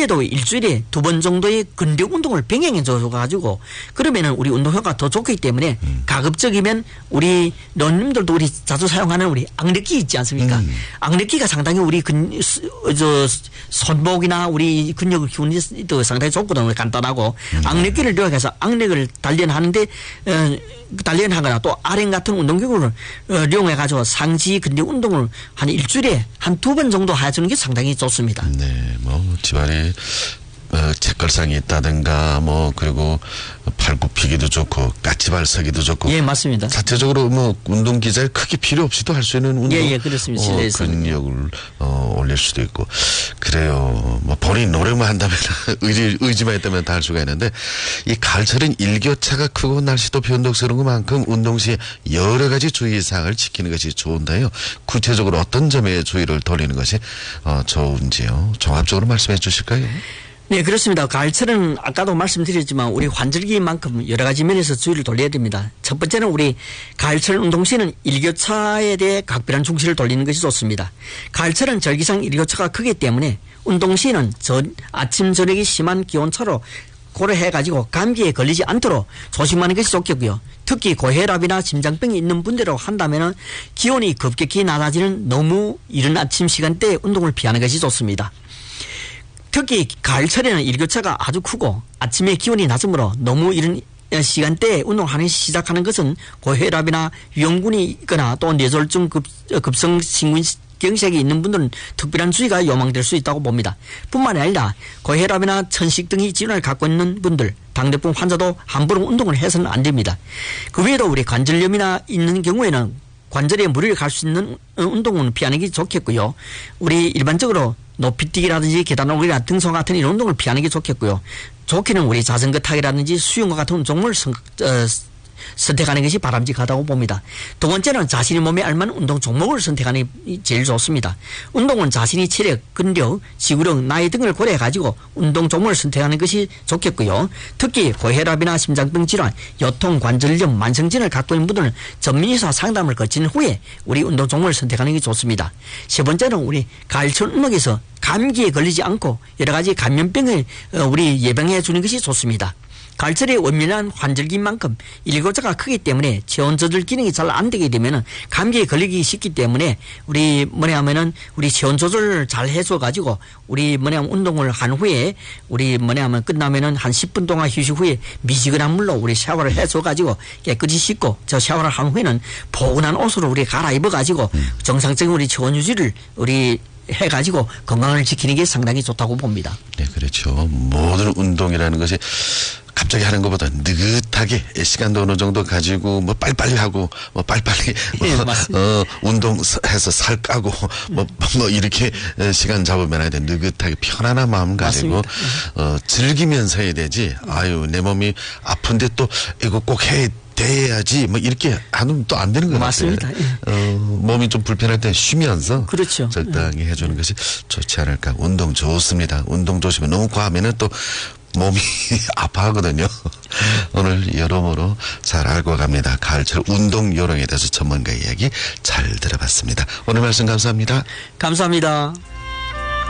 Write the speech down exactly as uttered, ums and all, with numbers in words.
그래도 일주일에 두 번 정도의 근력 운동을 병행해 줘가지고 그러면은 우리 운동 효과가 더 좋기 때문에 음. 가급적이면 우리 런님들도 우리 자주 사용하는 우리 악력기 있지 않습니까? 음. 악력기가 상당히 우리 근, 저, 손목이나 우리 근력을 키우는 데 상당히 좋거든요. 간단하고 음. 악력기를 이용해서 악력을 단련하는데 어, 단련하거나 또 아령 같은 운동기구를 어, 이용해가지고 상지 근력 운동을 한 일주일에 한 두 번 정도 해주는 게 상당히 좋습니다. 네, 뭐 집안에 어, 책걸상이 있다든가 뭐 그리고 팔굽히기도 좋고 까치발 서기도 좋고. 예, 맞습니다. 자체적으로 뭐 운동 기자에 크게 필요 없이도 할 수 있는 운동. 예, 예, 그렇습니다. 어, 근력을 어, 올릴 수도 있고 그래요. 뭐 본인 노력만 한다면 의지 의지만 있다면 다 할 수가 있는데 이 가을철은 일교차가 크고 날씨도 변덕스러운 것만큼 운동 시 여러 가지 주의 사항을 지키는 것이 좋은데요. 구체적으로 어떤 점에 주의를 돌리는 것이 어, 좋은지요. 종합적으로 말씀해 주실까요? 네, 그렇습니다. 가을철은 아까도 말씀드렸지만 우리 환절기만큼 여러 가지 면에서 주의를 돌려야 됩니다. 첫 번째는 우리 가을철 운동 시는 일교차에 대해 각별한 중시를 돌리는 것이 좋습니다. 가을철은 절기상 일교차가 크기 때문에 운동 시는 전, 아침, 저녁이 심한 기온차로 고려해가지고 감기에 걸리지 않도록 조심하는 것이 좋겠고요. 특히 고혈압이나 심장병이 있는 분들로 한다면은 기온이 급격히 낮아지는 너무 이른 아침 시간대에 운동을 피하는 것이 좋습니다. 특히 가을철에는 일교차가 아주 크고 아침에 기온이 낮으므로 너무 이른 시간대에 운동하는 시작하는 것은 고혈압이나 위험군이 있거나 또 뇌졸중 급, 급성 심근경색이 있는 분들은 특별한 주의가 요망될 수 있다고 봅니다. 뿐만 아니라 고혈압이나 천식 등의 질환을 갖고 있는 분들, 당뇨병 환자도 함부로 운동을 해서는 안 됩니다. 그 외에도 우리 관절염이나 있는 경우에는 관절에 무리를 갈 수 있는 운동은 피하는 게 좋겠고요. 우리 일반적으로 높이뛰기라든지 계단 오르기나 등산 같은 이런 운동을 피하는 게 좋겠고요. 좋게는 우리 자전거 타기라든지 수영과 같은 종목을 선, 어, 선택하는 것이 바람직하다고 봅니다. 두 번째는 자신의 몸에 알맞는 운동 종목을 선택하는 게 제일 좋습니다. 운동은 자신의 체력, 근력, 지구력, 나이 등을 고려해가지고 운동 종목을 선택하는 것이 좋겠고요. 특히 고혈압이나 심장병 질환, 요통, 관절염, 만성질환을 갖고 있는 분들은 전문의사 상담을 거친 후에 우리 운동 종목을 선택하는 게 좋습니다. 세 번째는 우리 가을철 운동에서 감기에 걸리지 않고 여러 가지 감염병을 우리 예방해 주는 것이 좋습니다. 가을철에 원민한 환절기만큼 일교차가 크기 때문에 체온 조절 기능이 잘 안 되게 되면은 감기에 걸리기 쉽기 때문에 우리 뭐냐 하면은 우리 체온 조절을 잘 해줘 가지고 우리 뭐냐 하면 운동을 한 후에 우리 뭐냐 하면 끝나면은 한 십 분 동안 휴식 후에 미지근한 물로 우리 샤워를 해줘 가지고 깨끗이 씻고 저 샤워를 한 후에는 포근한 옷으로 우리 갈아입어 가지고 정상적인 우리 체온 유지를 우리 해가지고 건강을 지키는 게 상당히 좋다고 봅니다. 네, 그렇죠. 모든 운동이라는 것이 갑자기 하는 것보다 느긋하게 시간도 어느 정도 가지고 뭐 빨리빨리 하고 뭐 빨리빨리 뭐 예, 어, 운동해서 살 까고 뭐, 뭐 이렇게 시간 잡으면 안 돼. 느긋하게 편안한 마음 가지고 어, 즐기면서 해야 되지. 아유, 내 몸이 아픈데 또 이거 꼭 해. 돼야지 뭐 이렇게 하면 또 안 되는 것 맞습니다. 같아요. 예. 어, 몸이 좀 불편할 때 쉬면서 그렇죠. 적당히 해주는 것이 좋지 않을까. 운동 좋습니다. 운동 좋으시면 너무 과하면은 또 몸이 아파하거든요. 오늘 여러모로 잘 알고 갑니다. 가을철 운동 요령에 대해서 전문가 이야기 잘 들어봤습니다. 오늘 말씀 감사합니다. 감사합니다.